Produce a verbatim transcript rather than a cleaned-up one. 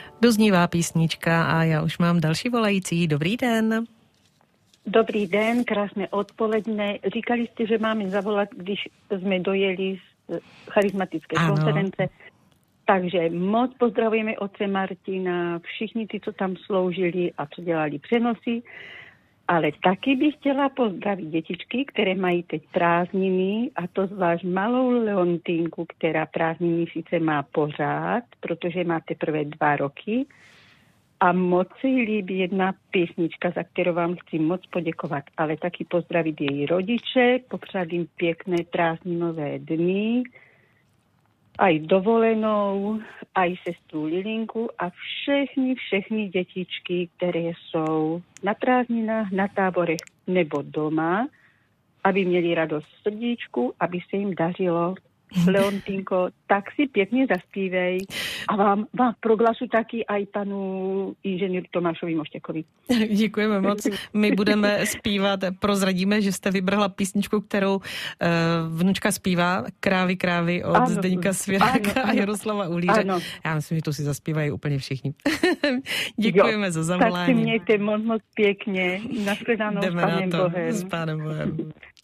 Doznívá písnička a já už mám další volající. Dobrý den. Dobrý den, krásné odpoledne. Říkali jste, že máme zavolat, když jsme dojeli z charizmatické ano. konference. Takže moc pozdravujeme otce Martina, všichni ty, co tam sloužili a co dělali přenosy. Ale taky bych chtěla pozdravit dětičky, které mají teď prázdniny, a to zvlášť malou Leontinku, která prázdniny sice má pořád, protože má teprve dva roky. A moc se jí líbí jedna písnička, za kterou vám chci moc poděkovat, ale taky pozdravit její rodiče, popřát jim pěkné prázdninové dny, aj dovolenou, aj sestru Lilinku a všechny, všechny dětičky, které jsou na prázdninách, na táborech nebo doma, aby měli radost v srdíčku, aby se jim dařilo. Leontinko, tak si pěkně zaspívej a vám, vám proglasu taky aj panu inženýru Tomášovi Moštěkovi. Děkujeme moc. My budeme zpívat, prozradíme, že jste vybrala písničku, kterou uh, vnučka zpívá, Krávy, krávy od ano, Zdeňka Svěráka ano, a Jaroslava Uhlíře. Ano. Já myslím, že to si zaspívají úplně všichni. Děkujeme jo, za zavolání. Tak si mějte moc, moc pěkně. Nashledanou s Pánem Bohem. S Pánem Bohem.